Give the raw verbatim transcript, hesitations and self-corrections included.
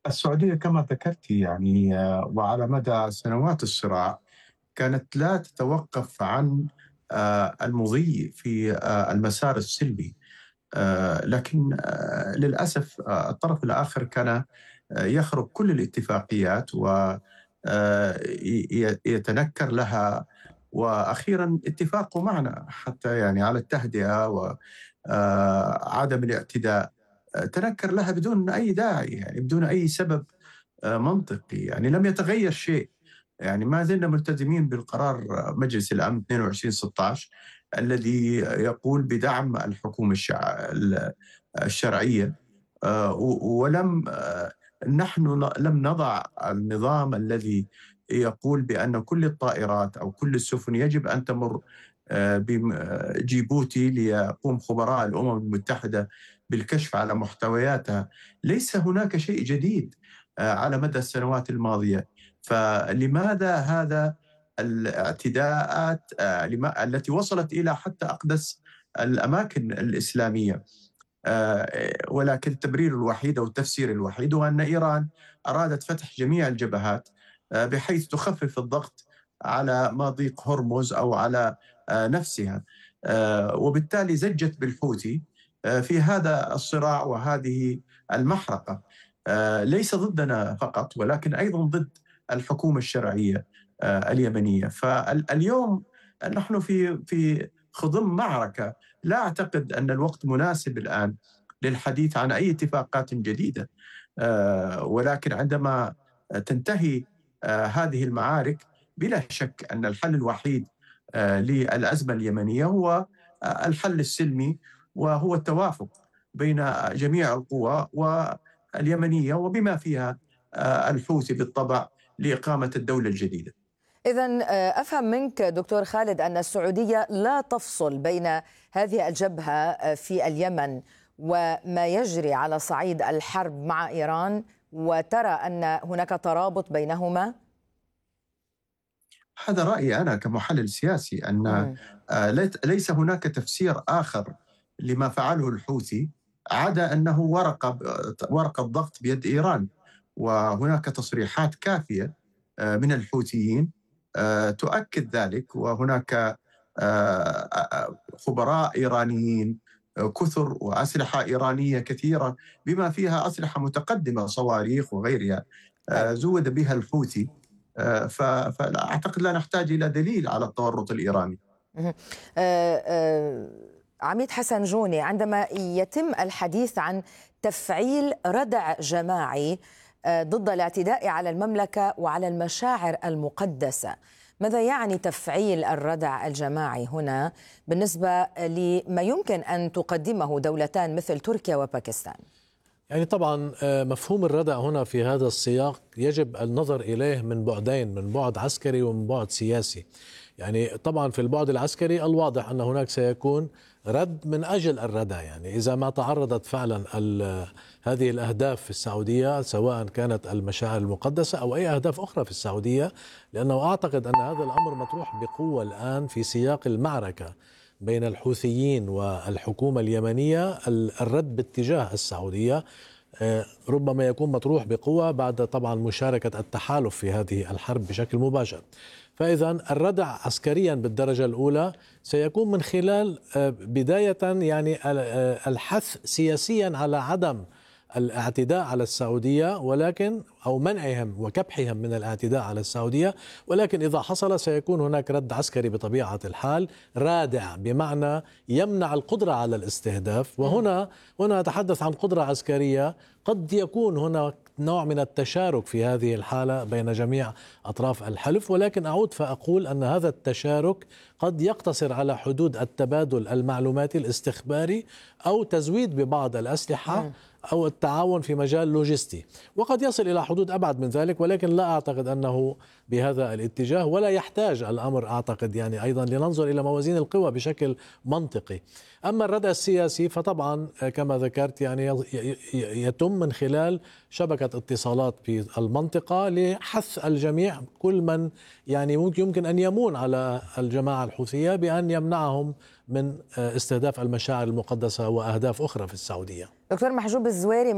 السعودية كما ذكرتِ يعني آه، وعلى مدى سنوات الصراع كانت لا تتوقف عن آآ المضي في آآ المسار السلمي، آآ لكن آآ للأسف آآ الطرف الآخر كان آآ يخرق كل الاتفاقيات و آآ ي ي يتنكر لها، وأخيرًا اتفاقه معنا حتى يعني على التهدئة و آآ عدم الاعتداء، آآ تنكر لها بدون أي داعي، يعني بدون أي سبب آآ منطقي، يعني لم يتغير شيء. يعني ما زلنا ملتزمين بالقرار مجلس الأمن اثنين وعشرين ستة عشر الذي يقول بدعم الحكومة الشع ال الشرعية، آآ و ولم آآ نحن ن لم نضع النظام الذي يقول بأن كل الطائرات أو كل السفن يجب أن تمُر آآ بم آه، جيبوتي ليقوم خبراء الأمم المتحدة بالكشف على محتوياتها. ليس هناك شيء جديد آآ على مدى السنوات الماضية، فلماذا هذا الاعتداءات آآ لما التي وصلت إلى حتى أقدس الأماكن الإسلامية؟ آه، ولكن التبرير الوحيد أو التفسير الوحيد هو أن إيران أرادت فتح جميع الجبهات آه، بحيث تخفف الضغط على مضيق هرمز أو على آه، نفسها، آه، وبالتالي زجت بالحوثي آه، في هذا الصراع وهذه المحرقة، آه، ليس ضدنا فقط ولكن أيضا ضد الحكومة الشرعية آه، اليمنية. فاليوم نحن في في خضم معركة. لا أعتقد أن الوقت مناسب الآن للحديث عن أي اتفاقات جديدة، آه، ولكن عندما تنتهي آه، هذه المعارك بلا شك أن الحل الوحيد آه، للأزمة اليمنية هو آه، الحل السلمي، وهو التوافق بين جميع القوى واليمنية وبما فيها آه، الحوثي بالطبع لإقامة الدولة الجديدة. إذن أفهم منك دكتور خالد أن السعودية لا تفصل بين هذه الجبهة في اليمن وما يجري على صعيد الحرب مع إيران، وترى أن هناك ترابط بينهما؟ هذا رأيي أنا كمحلل سياسي، أن مم. آه، ليت- ليس هناك تفسير آخر لما فعله الحوثي عدا أنه ورقة ورقة ضغط بيد إيران. وهناك تصريحات كافية آه، من الحوثيين آه، تؤكد ذلك، وهناك آه، آه، خبراء إيرانيين آه، كثر وأسلحة إيرانية كثيرة بما فيها أسلحة متقدمة صواريخ وغيرها طيب. آه، زود بها الحوثي. آه، ف- فأعتقد لا نحتاج إلى دليل على التورط الإيراني. مهم. آه، آه، عميد حسن جوني، عندما يتم الحديث عن تفعيل ردع جماعي آه، ضد الاعتداء على المملكة وعلى المشاعر المقدسة، ماذا يعني تفعيل الردع الجماعي هنا بالنسبة لما يمكن أن تقدمه دولتان مثل تركيا وباكستان؟ يعني طبعا آه، مفهوم الردع هنا في هذا السياق يجب النظر إليه من بعدين، من بعد عسكري ومن بعد سياسي. يعني طبعا في البعد العسكري الواضح أن هناك سيكون رد من أجل الردع، يعني إذا ما تعرضت فعلا هذه الأهداف في السعودية، سواء كانت المشاعر المقدسة أو أي أهداف أخرى في السعودية، لأنه أعتقد أن هذا الأمر مطروح بقوة الآن في سياق المعركة بين الحوثيين والحكومة اليمنية. الرد باتجاه السعودية ربما يكون مطروح بقوة بعد طبعا مشاركة التحالف في هذه الحرب بشكل مباشر. فإذا الردع عسكريا بالدرجة الأولى سيكون من خلال بداية يعني الحث سياسيا على عدم الاعتداء على السعودية، ولكن أو منعهم وكبحهم من الاعتداء على السعودية، ولكن إذا حصل سيكون هناك رد عسكري بطبيعة الحال رادع، بمعنى يمنع القدرة على الاستهداف. وهنا هنا نتحدث عن قدرة عسكرية، قد يكون هناك نوع من التشارك في هذه الحالة بين جميع أطراف الحلف، ولكن أعود فأقول أن هذا التشارك قد يقتصر على حدود التبادل المعلوماتي الاستخباري أو تزويد ببعض الأسلحة أو التعاون في مجال لوجستي، وقد يصل إلى حدود أبعد من ذلك، ولكن لا أعتقد أنه بهذا الاتجاه، ولا يحتاج الأمر أعتقد يعني أيضا لننظر إلى موازين القوى بشكل منطقي. أما الردع السياسي فطبعا كما ذكرت يعني يتم من خلال شبكة اتصالات في المنطقة لحث الجميع، كل من يعني ممكن يمكن أن يمون على الجماعة الحوثية بأن يمنعهم من استهداف المشاعر المقدسة وأهداف أخرى في السعودية. دكتور محجوب الزويري